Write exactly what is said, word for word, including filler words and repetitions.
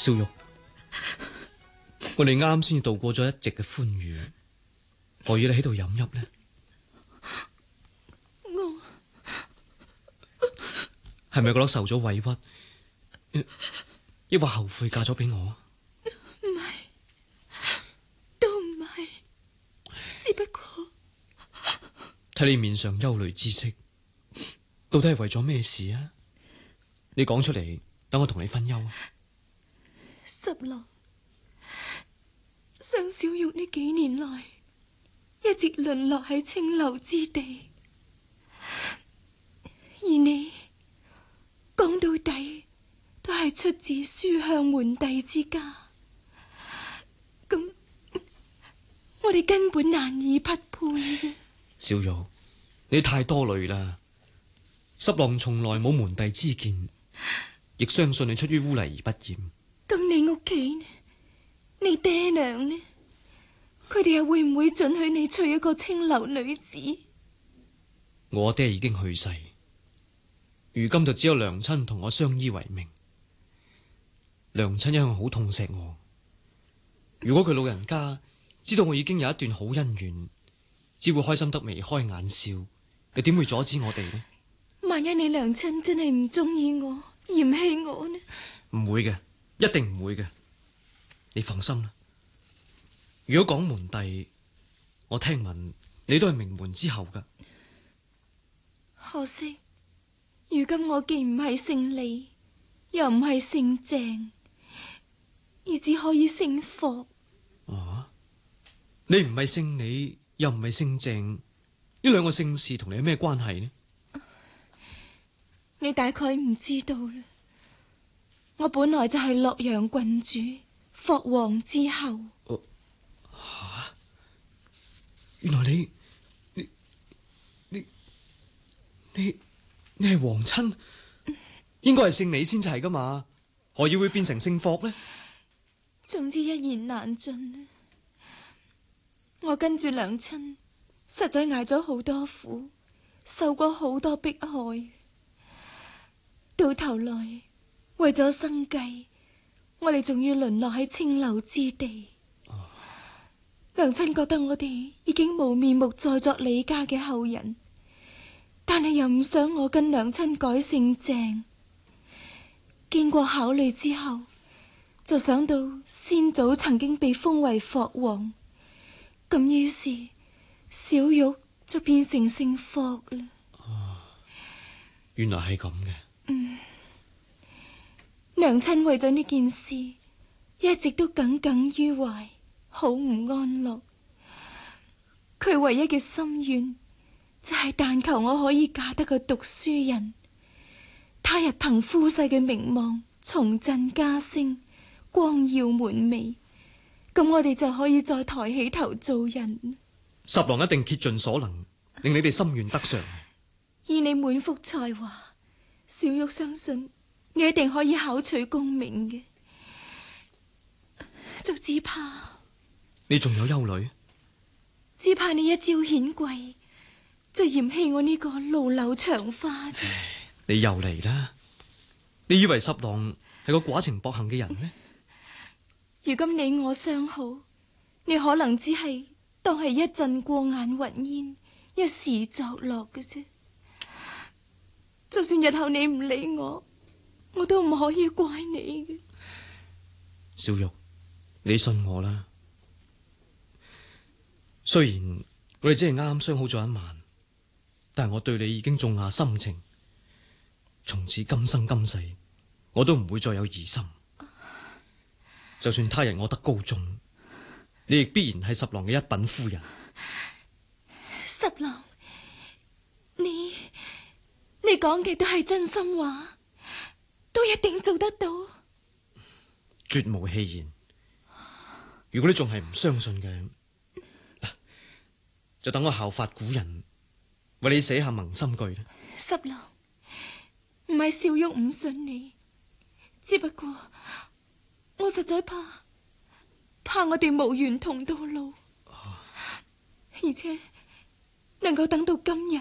少玉，我哋啱先度過咗一席嘅歡愉，何以你喺度飲泣呢？ 我係咪覺得受咗委屈，抑或後悔嫁咗俾我？ 唔係，都唔係，只不過睇你面上憂慮之色，到底係為咗咩事啊？你講出嚟，等我同你分憂啊！ 十郎，想小玉呢幾年來一直淪落喺青樓之地，而你講到底都係出自書香門第之家，咁我哋根本難以匹配嘅。 小玉，你太多慮啦！十郎從來冇門第之見，亦相信你出於污泥而不染。 咁你屋企呢？你爹娘呢？佢哋又會唔會准許你娶一個青樓女子？ 我爹已經去世，如今就只有娘親同我相依為命。娘親一向好痛錫我，如果佢老人家知道我已經有一段好姻緣，只會開心得眉開眼笑，又點會阻止我哋呢？ 萬一你娘親真係唔中意我，嫌棄我呢？ 唔會嘅，一定唔會嘅，你放心啦。如果講門第，我聽聞你都係名門之後噶。 可惜，如今我既唔係姓李，又唔係姓鄭，而只可以姓霍。 啊？你唔係姓李，又唔係姓鄭，呢兩個姓氏同你有咩關係呢？ 你大概唔知道啦。我本來就係洛陽郡主霍王之後。 吓、啊？原來你你你你你係皇親，應該係姓李先至係噶嘛？何以會變成姓霍呢？ 總之一言難盡。我跟住娘親，實在挨咗好多苦，受過好多迫害。到頭來為咗生計，我哋仲要淪落喺青樓之地。哦、娘親覺得我哋已經無面目再作李家嘅後人，但係又唔想我跟娘親改姓鄭。經過考慮之後，就想到先祖曾經被封為霍王，咁於是小玉就變成姓霍啦。 哦，原來係咁嘅。 嗯，娘親為咗呢件事一直都耿耿於懷，好唔安樂。佢唯一嘅心願就係但求我可以嫁得個讀書人，他日憑夫婿嘅名望重振家聲，光耀門楣，咁我哋就可以再抬起頭做人。 十郎一定竭盡所能，令你哋心願得償。 以你滿腹才華，小玉相信你一定可以考取功名嘅，就只怕你仲有憂慮？ 只怕你一朝顯貴，就嫌棄我呢個老柳長花啫。 你又嚟啦！你以為十郎係個寡情薄幸嘅人咩？ 如今你我相好，你可能只係當係一陣過眼雲煙，一時作樂嘅啫。就算日後你唔理我，我都唔可以怪你嘅。 小玉，你信我啦。雖然我哋只係啱啱相好咗一晚，但係我對你已經種下深情，從此今生今世我都唔會再有疑心。就算他日我得高中，你亦必然係十郎嘅一品夫人。 十郎，你你講嘅都係真心話，都一定做得到。 絕無戲言。如果你仲係唔相信嘅，就等我效法古人，為你寫下盟心句啦。 十郎，唔係小玉唔信你，只不過我實在怕怕我哋無緣同到老，而且能夠等到今日，